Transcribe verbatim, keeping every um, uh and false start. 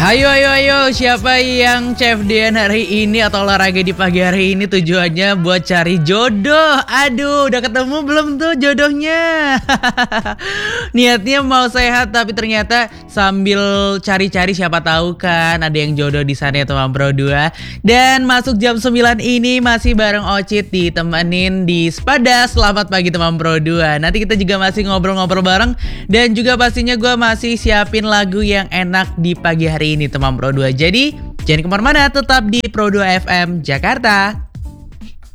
Ayo ayo ayo, siapa yang Chef Dian hari ini atau olahraga di pagi hari ini tujuannya buat cari jodoh? Aduh, udah ketemu belum tuh jodohnya? Niatnya mau sehat tapi ternyata sambil cari-cari siapa tahu kan ada yang jodoh di sana ya teman Bro dua. Dan masuk jam sembilan ini masih bareng Ocit ditemenin di Spada. Selamat pagi teman Bro dua. Nanti kita juga masih ngobrol-ngobrol bareng dan juga pastinya gue masih siapin lagu yang enak di pagi hari ini teman Pro dua. Jadi jangan kemana-mana, tetap di Pro dua F M Jakarta.